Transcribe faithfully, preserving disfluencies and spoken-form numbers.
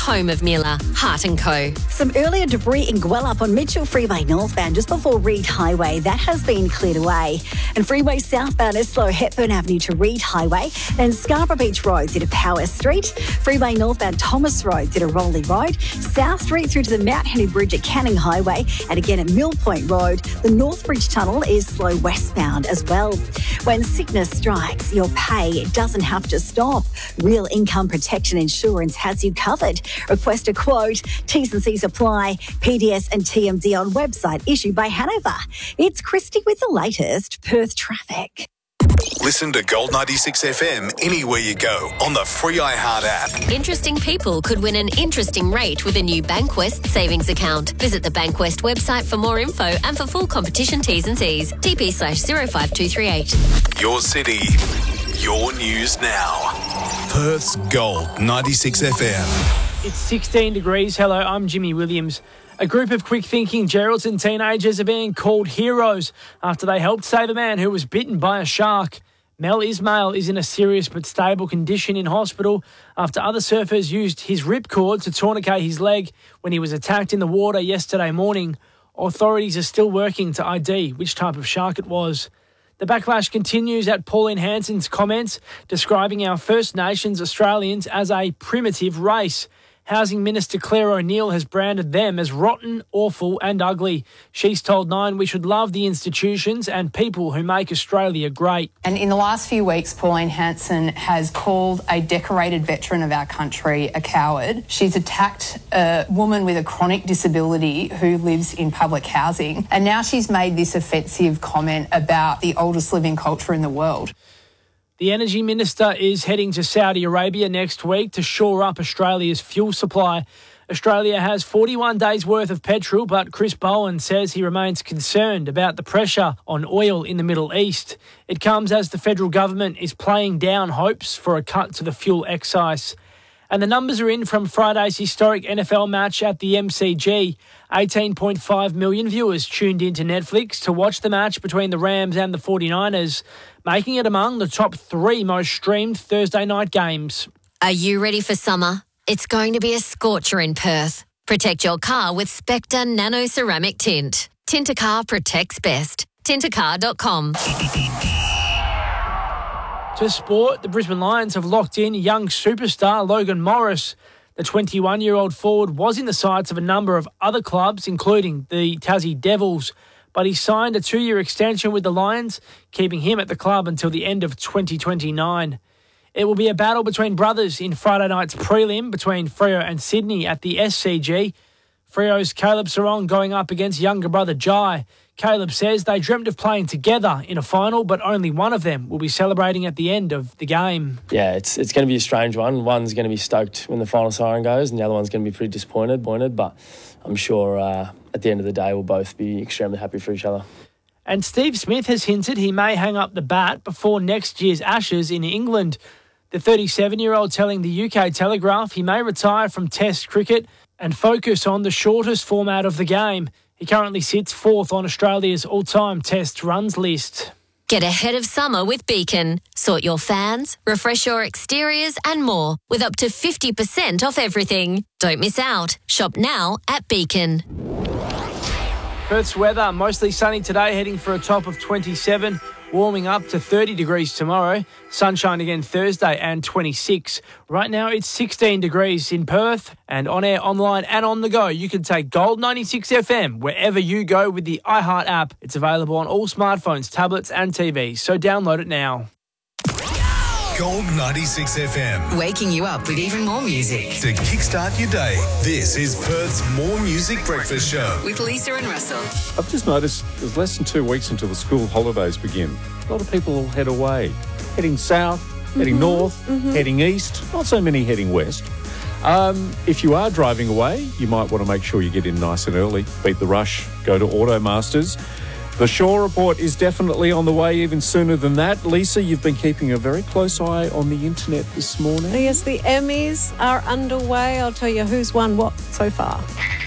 home of Miller, Hart and Co. Some earlier debris in Gwelup on Mitchell Freeway northbound just before Reed Highway. That has been cleared away. And Freeway southbound is slow Hepburn Avenue to Reed Highway. Then Scarborough Beach Road through to Power Street. Freeway northbound Thomas Road through to Rowley Road. South Street through to the Mount Henry Bridge at Canning Highway. And again at Mill Point Road. The North Bridge Tunnel is slow westbound as well. When sickness strikes, your pay doesn't have to stop. Real Income Protection Insurance has you covered. Request a quote. T's and C's apply. P D S and T M D on website issued by Hanover. It's Christy with the latest Perth traffic. Listen to Gold ninety-six F M anywhere you go on the free iHeart app. Interesting people could win an interesting rate with a new Bankwest savings account. Visit the Bankwest website for more info and for full competition T's and C's. T P slash zero five two three eight. Your city, your news now. Perth's Gold ninety-six F M. It's sixteen degrees. Hello, I'm Jimmy Williams. A group of quick-thinking Geraldton teenagers are being called heroes after they helped save a man who was bitten by a shark. Mel Ismail is in a serious but stable condition in hospital after other surfers used his ripcord to tourniquet his leg when he was attacked in the water yesterday morning. Authorities are still working to I D which type of shark it was. The backlash continues at Pauline Hanson's comments describing our First Nations Australians as a primitive race. Housing Minister Claire O'Neill has branded them as rotten, awful and ugly. She's told Nine we should love the institutions and people who make Australia great. And in the last few weeks, Pauline Hanson has called a decorated veteran of our country a coward. She's attacked a woman with a chronic disability who lives in public housing. And now she's made this offensive comment about the oldest living culture in the world. The Energy Minister is heading to Saudi Arabia next week to shore up Australia's fuel supply. Australia has forty-one days' worth of petrol, but Chris Bowen says he remains concerned about the pressure on oil in the Middle East. It comes as the federal government is playing down hopes for a cut to the fuel excise. And the numbers are in from Friday's historic N F L match at the M C G. eighteen point five million viewers tuned into Netflix to watch the match between the Rams and the forty-niners, making it among the top three most streamed Thursday night games. Are you ready for summer? It's going to be a scorcher in Perth. Protect your car with Spectre Nano Ceramic Tint. Tint a car protects best. tint a car dot com. To sport, the Brisbane Lions have locked in young superstar Logan Morris. The twenty-one-year-old forward was in the sights of a number of other clubs, including the Tassie Devils, but he signed a two-year extension with the Lions, keeping him at the club until the end of twenty twenty-nine. It will be a battle between brothers in Friday night's prelim between Freo and Sydney at the S C G. Freo's Caleb Sarong going up against younger brother Jai. Caleb says they dreamt of playing together in a final, but only one of them will be celebrating at the end of the game. Yeah, it's it's going to be a strange one. One's going to be stoked when the final siren goes, and the other one's going to be pretty disappointed. But I'm sure uh, at the end of the day, we'll both be extremely happy for each other. And Steve Smith has hinted he may hang up the bat before next year's Ashes in England. The thirty-seven-year-old telling the U K Telegraph he may retire from Test cricket and focus on the shortest format of the game. He currently sits fourth on Australia's all-time Test runs list. Get ahead of summer with Beacon. Sort your fans, refresh your exteriors and more with up to fifty percent off everything. Don't miss out. Shop now at Beacon. Perth's weather, mostly sunny today, heading for a top of twenty-seven. Warming up to thirty degrees tomorrow. Sunshine again Thursday and twenty-six. Right now it's sixteen degrees in Perth. And on air, online and on the go, you can take Gold ninety-six F M wherever you go with the iHeart app. It's available on all smartphones, tablets and T Vs. So download it now. Gold ninety-six F M. Waking you up with even more music. To kickstart your day, this is Perth's More Music Breakfast Show. With Lisa and Russell. I've just noticed there's less than two weeks until the school holidays begin. A lot of people will head away. Heading south, mm-hmm. heading north, mm-hmm. heading east. Not so many heading west. Um, if you are driving away, you might want to make sure you get in nice and early. Beat the rush. Go to Automasters. The Shaw Report is definitely on the way even sooner than that. Lisa, you've been keeping a very close eye on the internet this morning. Yes, the Emmys are underway. I'll tell you who's won what so far.